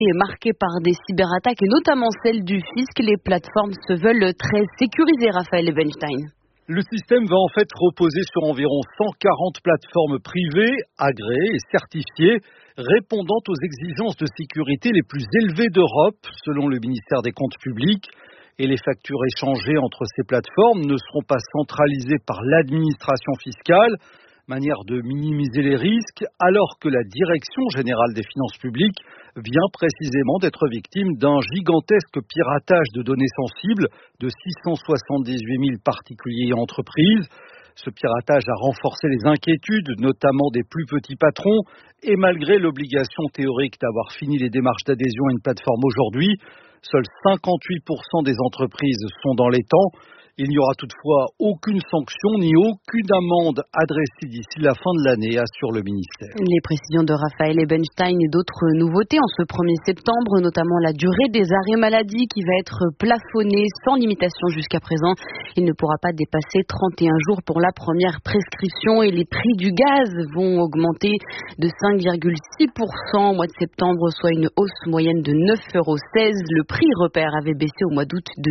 est marquée par des cyberattaques et notamment celle du fisc. Les plateformes se veulent très sécurisées, Raphaël Ebenstein. Le système va en fait reposer sur environ 140 plateformes privées, agréées et certifiées, répondant aux exigences de sécurité les plus élevées d'Europe, selon le ministère des Comptes publics. Et les factures échangées entre ces plateformes ne seront pas centralisées par l'administration fiscale, manière de minimiser les risques, alors que la Direction générale des finances publiques vient précisément d'être victime d'un gigantesque piratage de données sensibles de 678 000 particuliers et entreprises. Ce piratage a renforcé les inquiétudes, notamment des plus petits patrons, et malgré l'obligation théorique d'avoir fini les démarches d'adhésion à une plateforme aujourd'hui, seuls 58% des entreprises sont dans les temps. Il n'y aura toutefois aucune sanction ni aucune amende adressée d'ici la fin de l'année, assure le ministère. Les précisions de Raphaël Ebenstein et d'autres nouveautés en ce 1er septembre, notamment la durée des arrêts maladie qui va être plafonnée sans limitation jusqu'à présent. Il ne pourra pas dépasser 31 jours pour la première prescription et les prix du gaz vont augmenter de 5,6% au mois de septembre, soit une hausse moyenne de 9,16 €. Le prix repère avait baissé au mois d'août de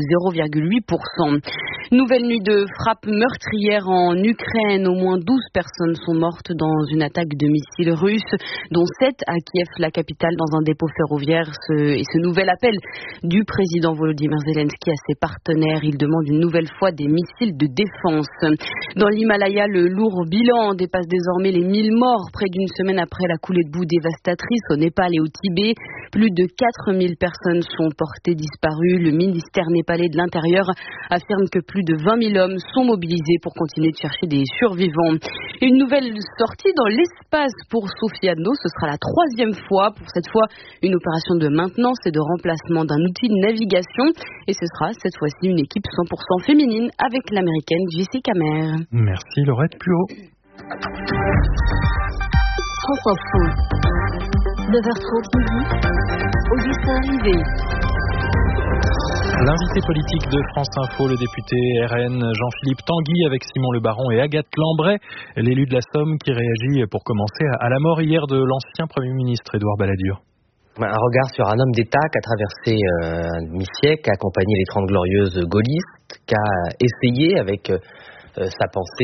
0,8%. Nouvelle nuit de frappe meurtrière en Ukraine. Au moins 12 personnes sont mortes dans une attaque de missiles russes, dont 7 à Kiev, la capitale, dans un dépôt ferroviaire. Ce nouvel appel du président Volodymyr Zelensky à ses partenaires. Il demande une nouvelle fois des missiles de défense. Dans l'Himalaya, le lourd bilan dépasse désormais les 1000 morts, près d'une semaine après la coulée de boue dévastatrice au Népal et au Tibet. Plus de 4000 personnes sont portées disparues. Le ministère népalais de l'Intérieur affirme que plus de 20 000 hommes sont mobilisés pour continuer de chercher des survivants. Une nouvelle sortie dans l'espace pour Sofiane. Ce sera la 3e fois. Pour cette fois, une opération de maintenance et de remplacement d'un outil de navigation. Et ce sera cette fois-ci une équipe 100% féminine avec l'américaine Jessica Meir. Merci Laurette, plus haut. France Info. 9h30 midi. Augustin Rivet. L'invité politique de France Info, le député RN Jean-Philippe Tanguy avec Simon Le Baron et Agathe Lambray, l'élu de la Somme qui réagit pour commencer à la mort hier de l'ancien Premier ministre Édouard Balladur. Un regard sur un homme d'État qui a traversé un demi-siècle, qui a accompagné les 30 glorieuses gaullistes, qui a essayé avec sa pensée,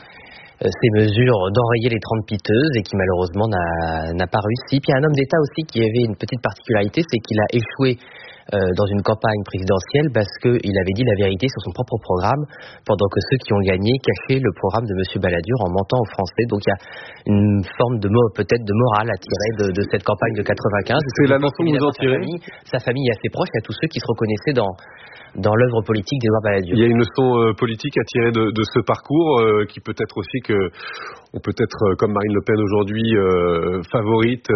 ses mesures d'enrayer les 30 piteuses et qui malheureusement n'a pas réussi. Puis il y a un homme d'État aussi qui avait une petite particularité, c'est qu'il a échoué dans une campagne présidentielle parce qu'il avait dit la vérité sur son propre programme pendant que ceux qui ont gagné cachaient le programme de M. Balladur en mentant aux Français. Donc il y a une forme peut-être de morale à tirer de cette campagne de 95. C'est la leçon que vous en tirez. Sa famille est assez proche, il y a tous ceux qui se reconnaissaient dans l'œuvre politique d'Édouard Balladur. Il y a une leçon politique à tirer de ce parcours qui peut être aussi que on peut être comme Marine Le Pen aujourd'hui favorite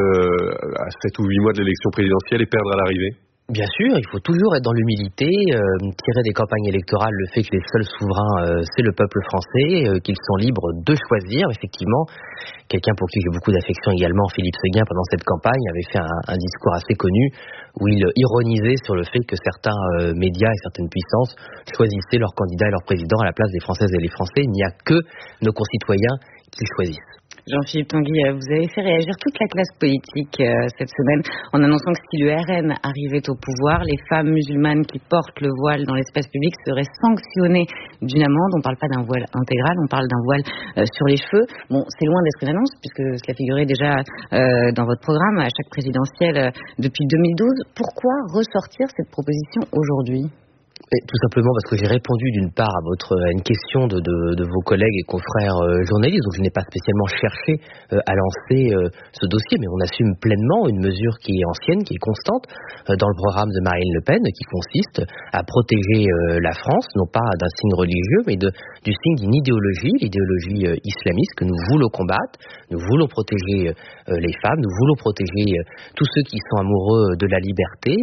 à 7 ou 8 mois de l'élection présidentielle et perdre à l'arrivée. Bien sûr, il faut toujours être dans l'humilité, tirer des campagnes électorales le fait que les seuls souverains, c'est le peuple français, qu'ils sont libres de choisir. Effectivement, quelqu'un pour qui j'ai beaucoup d'affection également, Philippe Séguin, pendant cette campagne, avait fait un discours assez connu où il ironisait sur le fait que certains médias et certaines puissances choisissaient leurs candidats et leurs présidents à la place des Françaises et des Français. Il n'y a que nos concitoyens qui choisissent. Jean-Philippe Tanguy, vous avez fait réagir toute la classe politique cette semaine en annonçant que si le RN arrivait au pouvoir, les femmes musulmanes qui portent le voile dans l'espace public seraient sanctionnées d'une amende. On ne parle pas d'un voile intégral, on parle d'un voile sur les cheveux. Bon, c'est loin d'être une annonce puisque cela figurait déjà dans votre programme à chaque présidentielle depuis 2012. Pourquoi ressortir cette proposition aujourd'hui ? Tout simplement parce que j'ai répondu d'une part à une question de vos collègues et confrères journalistes, donc je n'ai pas spécialement cherché à lancer ce dossier, mais on assume pleinement une mesure qui est ancienne, qui est constante dans le programme de Marine Le Pen, qui consiste à protéger la France, non pas d'un signe religieux, mais du signe d'une idéologie, l'idéologie islamiste que nous voulons combattre. Nous voulons protéger les femmes, nous voulons protéger tous ceux qui sont amoureux de la liberté,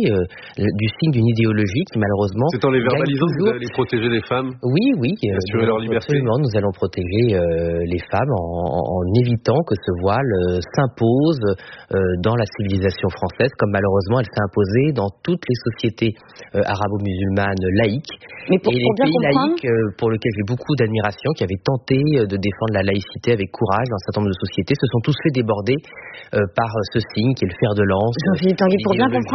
du signe d'une idéologie qui malheureusement... C'est en les verbalisant que vous allez protéger les femmes ? Oui. Assurer leur liberté. Absolument, nous allons protéger les femmes en évitant que ce voile s'impose dans la civilisation française, comme malheureusement elle s'est imposée dans toutes les sociétés arabo-musulmanes laïques. Mais et les pays laïques, pour lesquels j'ai beaucoup d'admiration, qui avaient tenté de défendre la laïcité avec courage dans un certain nombre de sociétés, se sont tous fait déborder par ce signe qui est le fer de lance. Jean-Philippe Tanguy, pour bien comprendre